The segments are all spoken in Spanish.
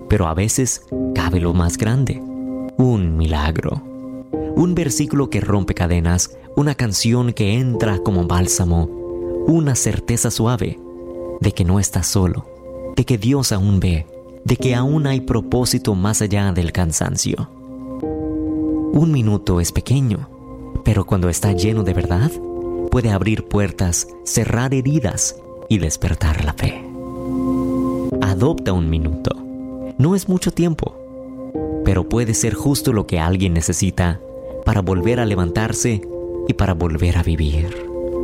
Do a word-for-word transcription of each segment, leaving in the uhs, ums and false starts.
pero a veces cabe lo más grande, un milagro. Un versículo que rompe cadenas, una canción que entra como bálsamo, una certeza suave de que no estás solo, de que Dios aún ve, de que aún hay propósito más allá del cansancio. Un minuto es pequeño, pero cuando está lleno de verdad, puede abrir puertas, cerrar heridas y despertar la fe. Adopta un minuto. No es mucho tiempo, pero puede ser justo lo que alguien necesita para volver a levantarse y para volver a vivir.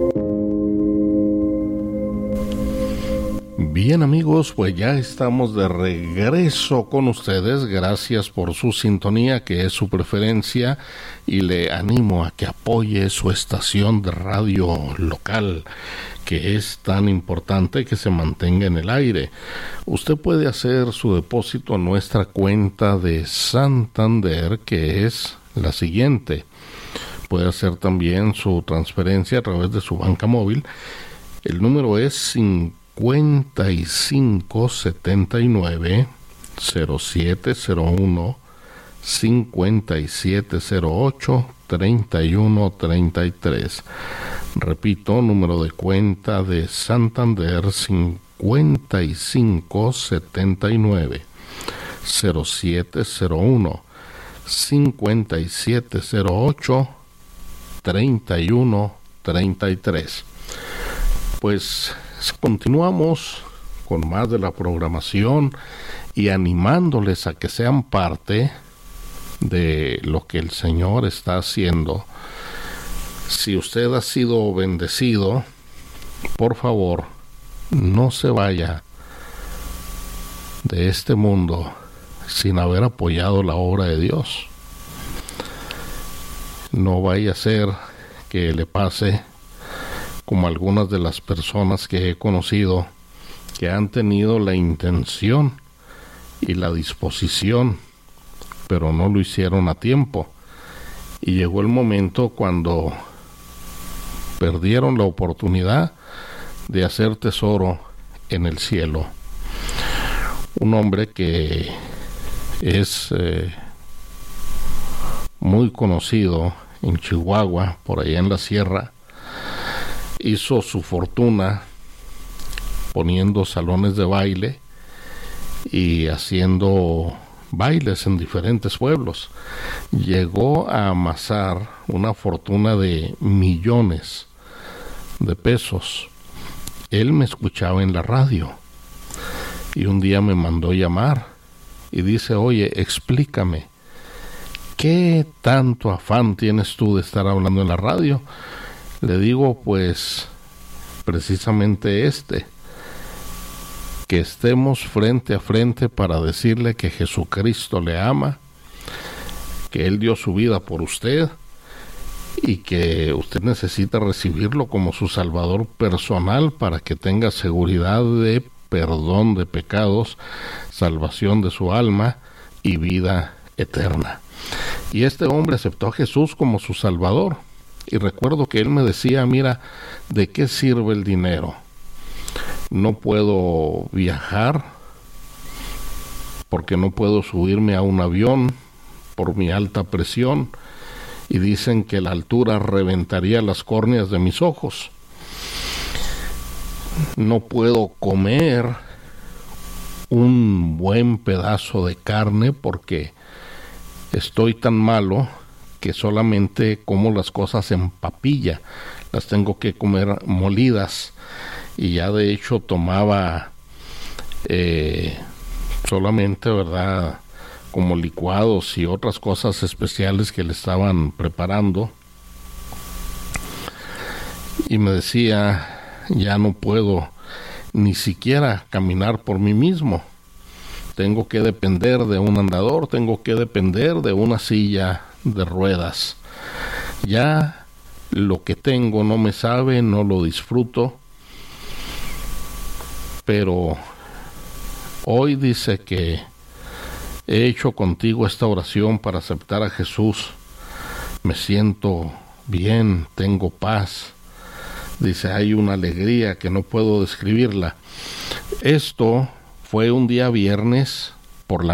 Bien, amigos, pues ya estamos de regreso con ustedes. Gracias por su sintonía, que es su preferencia, y le animo a que apoye su estación de radio local, que es tan importante que se mantenga en el aire. Usted puede hacer su depósito a nuestra cuenta de Santander, que es la siguiente. Puede hacer también su transferencia a través de su banca móvil. El número es cincuenta y cinco setenta y nueve cero siete cero uno cincuenta y siete cero ocho treinta y uno treinta y tres. Repito, número de cuenta de Santander: cincuenta y cinco setenta y nueve cero siete cero uno cincuenta y siete cero ocho treinta y uno treinta y tres. Pues continuamos con más de la programación y animándoles a que sean parte de lo que el Señor está haciendo. Si usted ha sido bendecido, por favor, no se vaya de este mundo sin haber apoyado la obra de Dios. No vaya a ser que le pase como algunas de las personas que he conocido, que han tenido la intención y la disposición, pero no lo hicieron a tiempo. Y llegó el momento cuando perdieron la oportunidad de hacer tesoro en el cielo. Un hombre que es eh, muy conocido en Chihuahua, por allá en la sierra, hizo su fortuna poniendo salones de baile y haciendo bailes en diferentes pueblos. Llegó a amasar una fortuna de millones de pesos. Él me escuchaba en la radio y un día me mandó llamar y dice: oye, explícame, ¿qué tanto afán tienes tú de estar hablando en la radio? Le digo, pues, precisamente este, que estemos frente a frente para decirle que Jesucristo le ama, que Él dio su vida por usted y que usted necesita recibirlo como su Salvador personal para que tenga seguridad de perdón de pecados, salvación de su alma y vida eterna. Y este hombre aceptó a Jesús como su Salvador. Y recuerdo que él me decía: mira, ¿de qué sirve el dinero? No puedo viajar porque no puedo subirme a un avión por mi alta presión, y dicen que la altura reventaría las córneas de mis ojos. No puedo comer un buen pedazo de carne porque estoy tan malo que solamente como las cosas en papilla, las tengo que comer molidas, y ya de hecho tomaba eh, solamente, ¿verdad?, como licuados y otras cosas especiales que le estaban preparando. Y me decía: ya no puedo ni siquiera caminar por mí mismo, tengo que depender de un andador, tengo que depender de una silla de ruedas. Ya lo que tengo no me sabe, no lo disfruto, pero hoy dice que he hecho contigo esta oración para aceptar a Jesús. Me siento bien, tengo paz. Dice, hay una alegría que no puedo describirla. Esto fue un día viernes por la